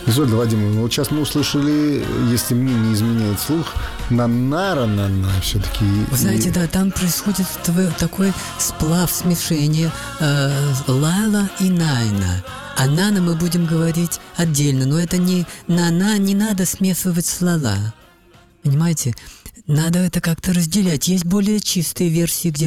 Изольда Вадимовна, вот сейчас мы услышали, если мне не изменяет слух, на все-таки. Вы знаете, да, там происходит такой сплав, смешение Лайла и Найна. А Нана мы будем говорить отдельно, но это не надо смешивать с Лала. Понимаете? Надо это как-то разделять. Есть более чистые версии, где